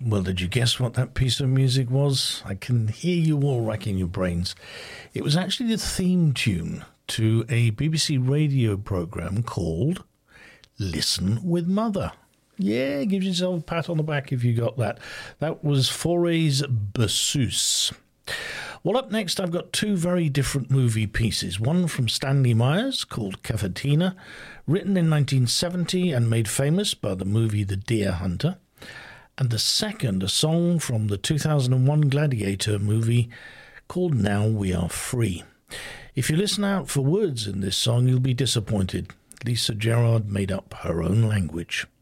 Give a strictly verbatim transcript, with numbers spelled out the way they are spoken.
Well, did you guess what that piece of music was? I can hear you all racking your brains. It was actually the theme tune to a B B C radio programme called Listen with Mother. Yeah, give yourself a pat on the back if you got that. That was Fauré's Berceuse. Well, up next, I've got two very different movie pieces. One from Stanley Myers called Cavatina, written in nineteen seventy and made famous by the movie The Deer Hunter. And the second, a song from the two thousand one Gladiator movie called Now We Are Free. If you listen out for words in this song, you'll be disappointed. Lisa Gerrard made up her own language.